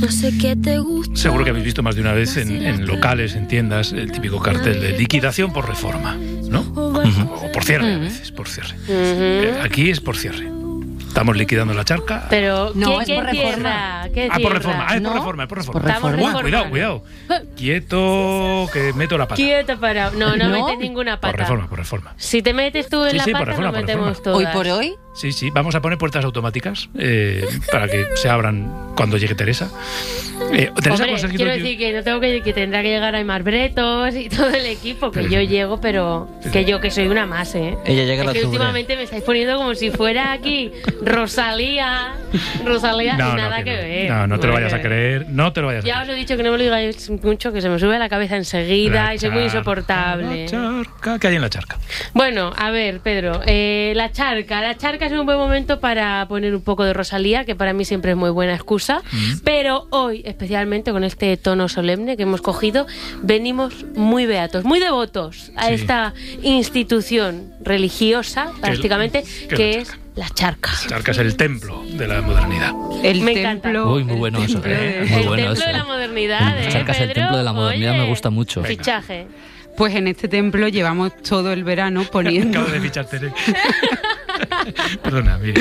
No sé qué te gusta. Seguro que habéis visto más de una vez en locales, en tiendas, el típico cartel de liquidación por reforma, ¿no? O por cierre a veces, por cierre. Aquí es por cierre. Estamos liquidando la charca. Pero, no, ¿qué por tierra? ¿Qué por tierra? reforma. Es ¿No? por reforma, es por reforma. Por reforma. Cuidado. Quieto, que meto la pata. Quieto para... No metes ninguna pata. Por reforma. Si te metes tú en la pata, por reforma, nos metemos por todas. Hoy por hoy. Sí, vamos a poner puertas automáticas para que se abran cuando llegue Teresa. Teresa, Hombre, quiero decir que no tengo que tendrá que llegar Aymar Bretos y todo el equipo, que yo llego, pero que yo que soy una más, ¿eh? Ella llega es a que la últimamente me estáis poniendo como si fuera aquí Rosalía y nada que ver. No te lo vayas a creer, no te lo vayas a Ya creer. os he dicho que no me lo digáis mucho, que se me sube a la cabeza enseguida y soy muy insoportable. La charca, ¿qué hay en la charca? Bueno, a ver, Pedro, la charca es un buen momento para poner un poco de Rosalía, que para mí siempre es muy buena excusa, pero hoy, especialmente con este tono solemne que hemos cogido, venimos muy beatos, muy devotos a esta institución religiosa, prácticamente, que es la charca. La charca es el templo de la modernidad. Me encanta. Uy, muy bueno eso. Muy El bueno templo eso. de la modernidad, La charca es el Pedro? templo de la modernidad, Oye, me gusta mucho. Fichaje. Pues en este templo llevamos todo el verano poniendo... Acabo de fichar Tere. Perdona, mira.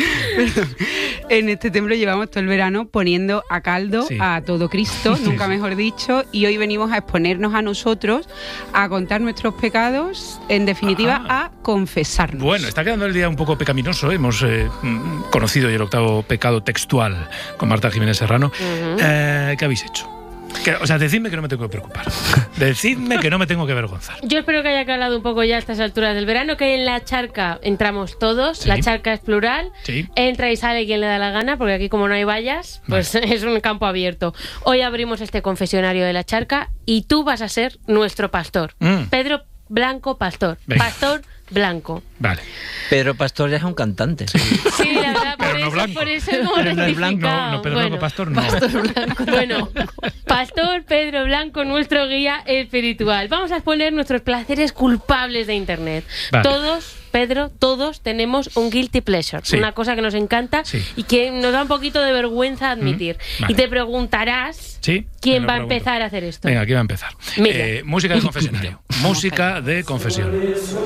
En este templo llevamos todo el verano poniendo a caldo a todo Cristo, nunca mejor dicho, y hoy venimos a exponernos a nosotros, a contar nuestros pecados, en definitiva, a confesarnos. Bueno, está quedando el día un poco pecaminoso. Hemos conocido hoy el octavo pecado textual con Marta Jiménez Serrano. ¿Qué habéis hecho? O sea, decidme que no me tengo que preocupar. Decidme que no me tengo que avergonzar. Yo espero que haya calado un poco ya a estas alturas del verano, que en la charca entramos todos, Sí. la charca es plural, Sí. entra y sale quien le da la gana, porque aquí como no hay vallas, pues es un campo abierto. Hoy abrimos este confesionario de la charca y tú vas a ser nuestro pastor. Pedro Blanco Pastor. Venga. Pastor Blanco. Vale. Pedro Pastor ya es un cantante. Sí, la verdad, Pero no blanco. por eso hemos Pero no es rectificado. blanco, no, Pedro Blanco Pastor no. Bueno, Pastor Pedro Blanco, nuestro guía espiritual. Vamos a exponer nuestros placeres culpables de Internet. Vale. Todos, Pedro, todos tenemos un guilty pleasure, Sí. una cosa que nos encanta Sí. y que nos da un poquito de vergüenza admitir. Vale. Y te preguntarás Sí, quién me lo va a pregunto. empezar a hacer esto. Venga, aquí va a empezar. Mira. Música de confesionario. Música de confesión.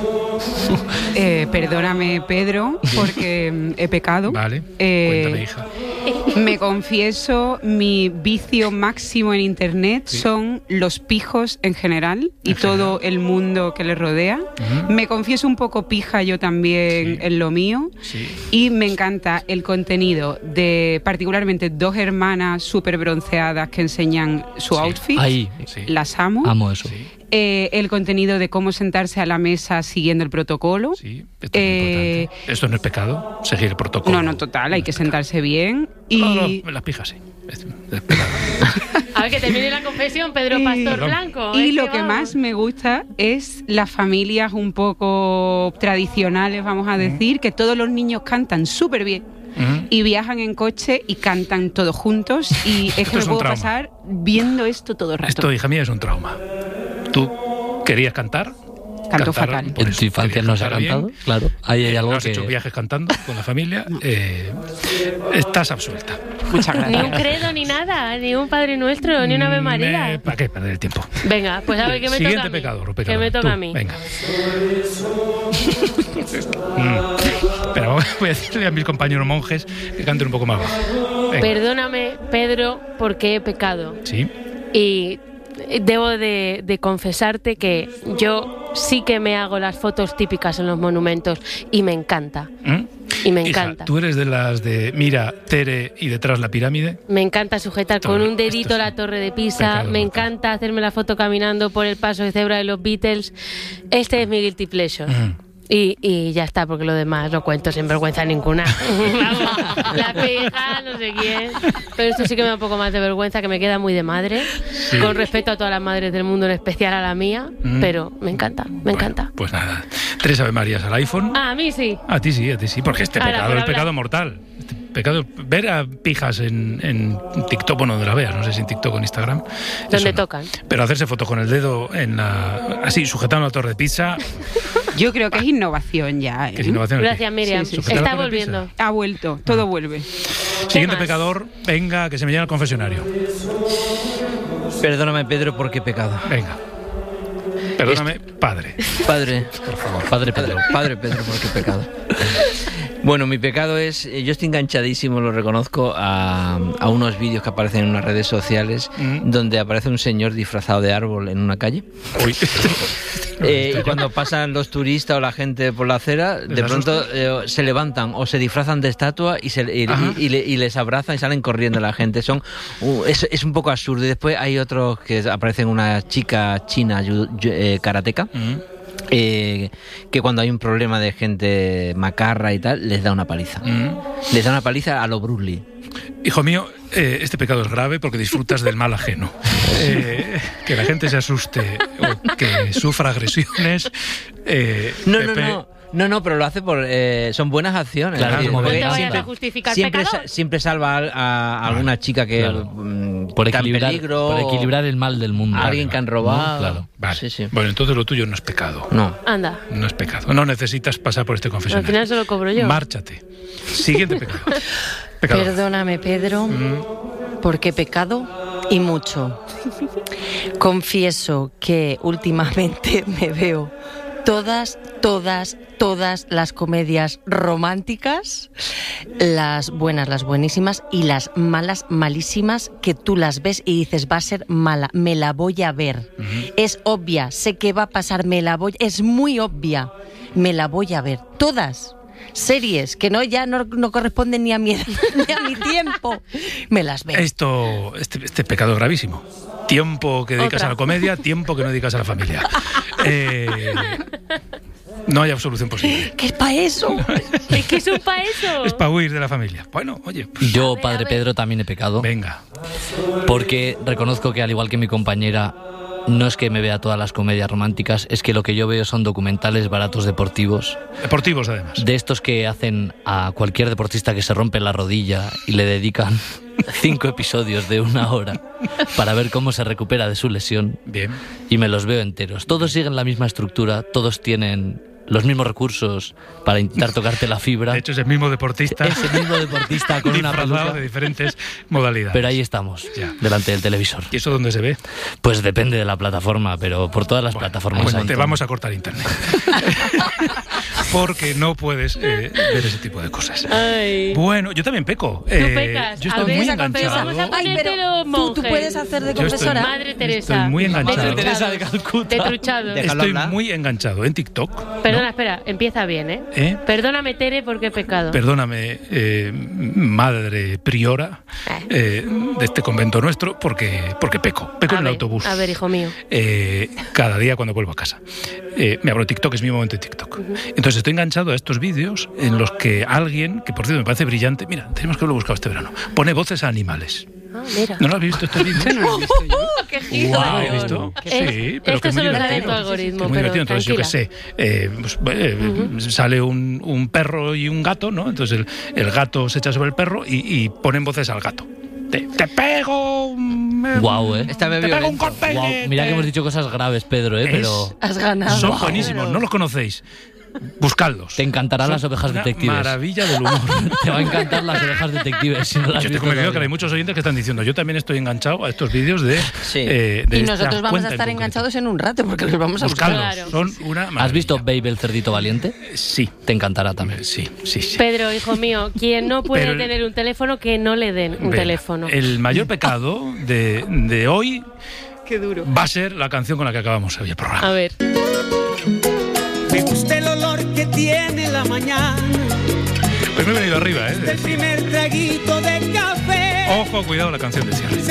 Perdóname, Pedro, porque he pecado. Vale. Cuéntame, hija. Me confieso, mi vicio máximo en Internet son los pijos en general y todo el mundo que les rodea. Me confieso un poco pija yo también en lo mío. Sí. Y me encanta el contenido de particularmente dos hermanas súper bronceadas que enseñan su outfit. Ahí, Sí. Las amo. amo eso. Sí. El contenido de cómo sentarse a la mesa siguiendo el protocolo. Sí, esto es muy importante. Esto no es pecado, seguir el protocolo. No, total, hay que sentarse bien. Y No, las pijas sí. Es pecado. A ver, que termine la confesión, Pedro Pastor Blanco. Y Es lo que vamos. más me gusta es las familias un poco tradicionales, vamos a decir, que todos los niños cantan súper bien. Y viajan en coche y cantan todos juntos. Y es que Esto me es un puedo trauma. pasar viendo esto todo el rato. Esto, hija mía, es un trauma. ¿Tú querías cantar? Canto Cantar, fatal. por En eso, tu infancia querías no se ha cantar cantado, bien. claro. Ahí hay algo No has que... hecho viajes cantando con la familia. Estás absuelta. Muchas Ni un gracias. credo, ni nada, ni un Padre Nuestro, ni una Ave María. ¿Para qué perder el tiempo? Venga, pues a ver qué me Siguiente toca a mí. pecador, Que me toca Tú, a mí. Venga. Pero voy a decirle a mis compañeros monjes que canten un poco más bajo. Venga. Perdóname, Pedro, porque he pecado. Sí. Y debo de confesarte que yo sí que me hago las fotos típicas en los monumentos y me encanta. Y me Hija, encanta. ¿tú eres de las de mira, Tere y detrás la pirámide? Me encanta sujetar Esto- con un esto dedito es la un torre de Pisa. pecado Me mortal. encanta hacerme la foto caminando por el paso de cebra de los Beatles. Este es mi guilty pleasure. Y ya está, porque lo demás lo cuento sin vergüenza ninguna. Vamos, la pija, no sé quién. Pero esto sí que me da un poco más de vergüenza, que me queda muy de madre. Sí. Con respeto a todas las madres del mundo, en especial a la mía. Pero me encanta, me encanta. Pues nada. 3 Ave Marías al iPhone. Ah, a mí sí. A ti sí, porque este Ahora, pecado por es hablar. pecado mortal. Este pecado, ver a pijas en TikTok, bueno, donde la veas, no sé si en TikTok o en Instagram. Donde eso no. tocan. Pero hacerse fotos con el dedo así, sujetando la torre de pizza, Yo creo que es innovación ya. que es innovación. Gracias, Miriam. Sí, sí, sí. ¿Sujetar la Está torre de volviendo. pizza? Ha vuelto, todo vuelve. Siguiente más? pecador, venga, que se me llena el confesionario. Perdóname, Pedro, porque he pecado. Venga. Perdóname, padre. Padre, por favor. Padre Pedro, porque he pecado. Bueno, mi pecado es, yo estoy enganchadísimo, lo reconozco, a unos vídeos que aparecen en unas redes sociales donde aparece un señor disfrazado de árbol en una calle. Uy. Y cuando pasan los turistas o la gente por la acera, de pronto se levantan o se disfrazan de estatua y les abrazan y salen corriendo la gente. Es un poco absurdo. Y después hay otros que aparecen una chica china karateca. Que cuando hay un problema de gente macarra y tal, les da una paliza. Les da una paliza a lo Bruce Lee. Hijo mío, este pecado es grave porque disfrutas del mal ajeno. Que la gente se asuste o que sufra agresiones. No, pero lo hace por... son buenas acciones. Claro, como No te venganza. vayas a justificar pecador. Siempre salva a alguna chica que Por está en equilibrar, peligro. por equilibrar el mal del mundo. A alguien que han robado. ¿No? Claro. Vale. Sí. Bueno, entonces lo tuyo no es pecado. No. Anda, No es pecado. No necesitas pasar por este al confesionario. final se lo cobro yo. Márchate. Siguiente pecado. Pecador. Perdóname, Pedro, porque he pecado y mucho. Confieso que últimamente me veo todas las comedias románticas, las buenas, las buenísimas, y las malas, malísimas, que tú las ves y dices, va a ser mala, me la voy a ver. Es obvia, sé que va a pasar, es muy obvia, me la voy a ver. Todas. Series que ya no corresponden ni a mi edad, ni a mi tiempo, me las veo. Este pecado es gravísimo. Tiempo que dedicas Otra. a la comedia, tiempo que no dedicas a la familia. No hay absolución posible. ¿Qué es para eso? Es que es para eso. Es para huir de la familia. Bueno, oye, pues, Yo, A ver, padre a ver. Pedro, también he pecado. venga. Porque reconozco que, al igual que mi compañera, no es que me vea todas las comedias románticas, es que lo que yo veo son documentales baratos deportivos, Deportivos, además. de estos que hacen a cualquier deportista que se rompe la rodilla y le dedican 5 episodios de 1 hora para ver cómo se recupera de su lesión, Bien. y me los veo enteros. Todos siguen la misma estructura, todos tienen los mismos recursos para intentar tocarte la fibra. De hecho, es el mismo deportista. Es el mismo deportista con una disfrazado peluca. de diferentes modalidades. Pero ahí estamos, Ya. delante del televisor. ¿Y eso dónde se ve? Pues depende de la plataforma, pero por todas las Bueno, plataformas bueno, hay. te vamos a cortar internet. Porque no puedes ver ese tipo de cosas. Ay. Bueno, yo también peco. Tú pecas. Yo A estoy ver, muy esa confesión. enganchado. Vamos a Ay, ponerte pero los tú monjes. puedes hacer de Yo estoy- confesora. Madre Teresa. Estoy muy enganchado. De Madre Teresa de truchado. Calcuta. De truchado. Déjalo Estoy hablar. muy enganchado en TikTok. Perdona, ¿no? espera, empieza bien, ¿eh? ¿Eh? Perdóname, Tere, porque he pecado. Perdóname, madre priora de este convento nuestro, porque peco en el autobús. A ver, hijo mío. Cada día cuando vuelvo a casa. Me abro TikTok, es mi momento de TikTok. Entonces estoy enganchado a estos vídeos en los que alguien, que por cierto me parece brillante, mira, tenemos que haberlo buscado este verano, pone voces a animales. Ah, mira. ¿No lo has visto este vídeo? Esto no lo he visto yo. ¡Qué giro! ¿No lo has visto? Sí, pero que es muy solo está en divertido. tu algoritmo, Es muy pero divertido. Entonces, yo qué sé, sale un perro y un gato, ¿no? Entonces el gato se echa sobre el perro y ponen voces al gato. Te pego, Guau, Esta me te pego un violento. golpe. Guau, mira que hemos dicho cosas graves, Pedro, pero Has ganado. Son buenísimos, no los conocéis. Buscadlos. te encantarán Son las ovejas una detectives. maravilla del humor. Te va a encantar las ovejas detectives si no las Yo has estoy visto convencido que todavía. hay muchos oyentes que están diciendo, yo también estoy enganchado a estos vídeos de... Sí. de Y esta nosotros vamos cuenta a en estar concreto. enganchados en un rato porque los vamos a buscar. Buscadlos, Claro. son una maravilla. ¿Has visto Babe el cerdito valiente? Sí, Te encantará también. sí. Pedro, hijo mío, quien no puede Pero el- tener un teléfono, que no le den un Venga, teléfono. El mayor pecado de hoy Qué duro. va a ser la canción con la que acabamos hoy el programa. A ver. Me gusta el olor que tiene la mañana, Pues me he venido arriba, el primer traguito de café. Ojo, cuidado la canción de cierre.